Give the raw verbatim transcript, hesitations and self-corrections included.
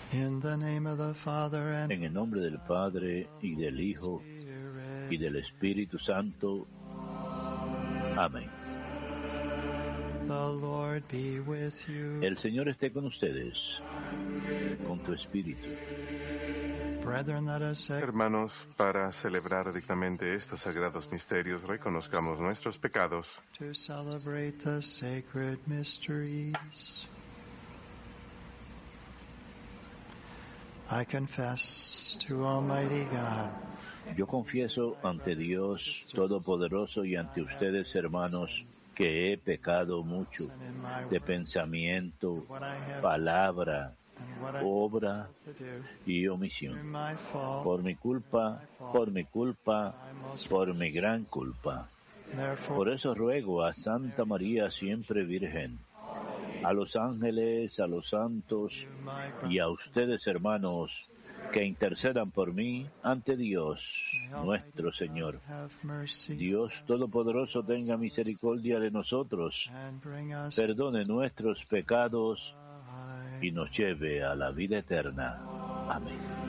In the name of the Father and En el nombre del Padre, y del Hijo, y del Espíritu Santo. Amén. the Lord be with you. El Señor esté con ustedes, con tu espíritu. Brethren, let us say, Hermanos, para celebrar dignamente estos sagrados misterios, reconozcamos nuestros pecados. to celebrate the sacred mysteries. I confess to Almighty God Yo confieso ante Dios Todopoderoso y ante ustedes, hermanos, que he pecado mucho de pensamiento, palabra, and what I obra to do y through omisión. my fault. Por mi culpa, por mi culpa, por mi gran culpa. Therefore, Por eso ruego a Santa María siempre Virgen, a los ángeles, a los santos my y a ustedes, hermanos, que intercedan por mí ante Dios, nuestro Señor. have mercy Dios Todopoderoso tenga misericordia de nosotros, and bring us perdone nuestros pecados life. y nos lleve a la vida eterna. Amén.